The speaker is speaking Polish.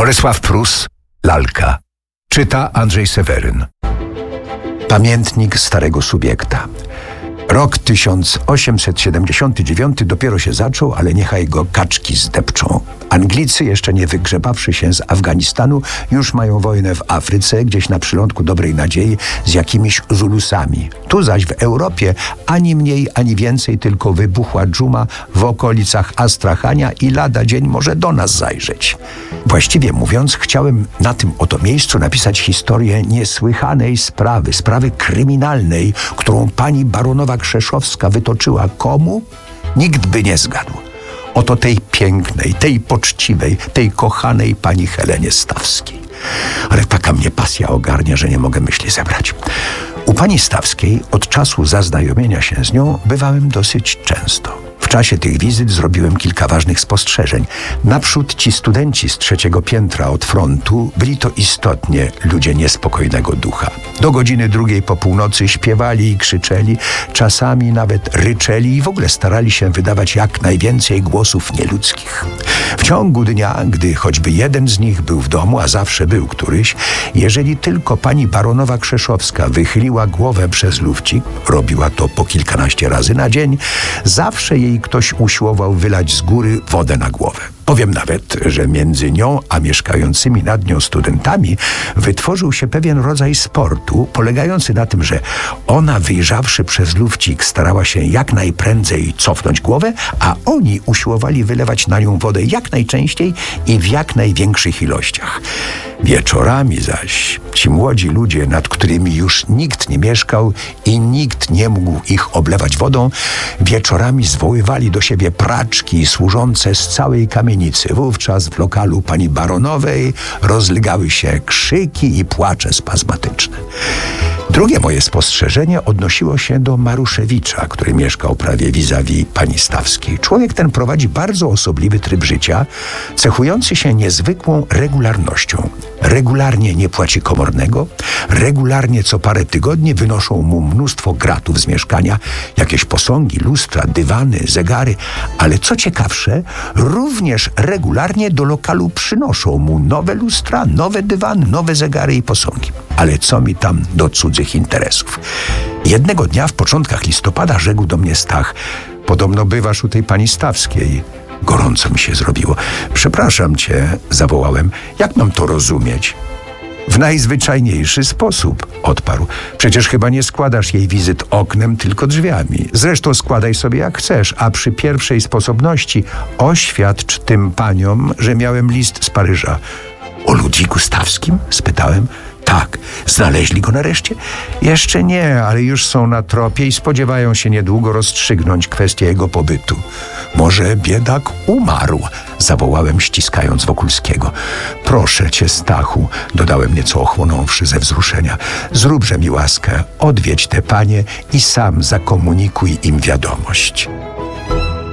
Bolesław Prus, Lalka. Czyta Andrzej Seweryn. Pamiętnik starego subiekta. Rok 1879 dopiero się zaczął, ale niechaj go kaczki zdepczą. Anglicy, jeszcze nie wygrzebawszy się z Afganistanu, już mają wojnę w Afryce, gdzieś na przylądku Dobrej Nadziei z jakimiś Zulusami. Tu zaś w Europie ani mniej, ani więcej, tylko wybuchła dżuma w okolicach Astrachania i lada dzień może do nas zajrzeć. Właściwie mówiąc, chciałem na tym oto miejscu napisać historię niesłychanej sprawy kryminalnej, którą pani baronowa Krzeszowska wytoczyła komu? Nikt by nie zgadł. Oto tej pięknej, tej poczciwej, tej kochanej pani Helenie Stawskiej. Ale taka mnie pasja ogarnia, że nie mogę myśli zebrać. U pani Stawskiej od czasu zaznajomienia się z nią bywałem dosyć często. W czasie tych wizyt zrobiłem kilka ważnych spostrzeżeń. Naprzód ci studenci z 3. piętra od frontu byli to istotnie ludzie niespokojnego ducha. Do godziny 2 po północy śpiewali i krzyczeli, czasami nawet ryczeli i w ogóle starali się wydawać jak najwięcej głosów nieludzkich. W ciągu dnia, gdy choćby jeden z nich był w domu, a zawsze był któryś, jeżeli tylko pani baronowa Krzeszowska wychyliła głowę przez lufcik, robiła to po kilkanaście razy na dzień, zawsze jej ktoś usiłował wylać z góry wodę na głowę. Powiem nawet, że między nią a mieszkającymi nad nią studentami wytworzył się pewien rodzaj sportu, polegający na tym, że ona, wyjrzawszy przez lufcik, starała się jak najprędzej cofnąć głowę, a oni usiłowali wylewać na nią wodę jak najczęściej i w jak największych ilościach. Wieczorami zaś ci młodzi ludzie, nad którymi już nikt nie mieszkał i nikt nie mógł ich oblewać wodą, wieczorami zwoływali do siebie praczki służące z całej kamienicy. Wówczas w lokalu pani baronowej rozlegały się krzyki i płacze spazmatyczne. Drugie moje spostrzeżenie odnosiło się do Maruszewicza, który mieszkał prawie vis-a-vis pani Stawskiej. Człowiek ten prowadzi bardzo osobliwy tryb życia, cechujący się niezwykłą regularnością. Regularnie nie płaci komornego, regularnie co parę tygodni wynoszą mu mnóstwo gratów z mieszkania, jakieś posągi, lustra, dywany, zegary, ale co ciekawsze, również regularnie do lokalu przynoszą mu nowe lustra, nowe dywany, nowe zegary i posągi. Ale co mi tam do cudzych interesów? Jednego dnia w początkach listopada rzekł do mnie Stach: podobno bywasz u tej pani Stawskiej. Gorąco mi się zrobiło. Przepraszam cię, zawołałem. Jak mam to rozumieć? W najzwyczajniejszy sposób, odparł. Przecież chyba nie składasz jej wizyt oknem, tylko drzwiami. Zresztą składaj sobie jak chcesz, a przy pierwszej sposobności oświadcz tym paniom, że miałem list z Paryża. O Ludwiku Stawskim? Spytałem. Tak. Znaleźli go nareszcie? Jeszcze nie, ale już są na tropie i spodziewają się niedługo rozstrzygnąć kwestię jego pobytu. Może biedak umarł? Zawołałem, ściskając Wokulskiego. Proszę cię, Stachu, dodałem nieco ochłonąwszy ze wzruszenia. Zróbże mi łaskę, odwiedź te panie i sam zakomunikuj im wiadomość.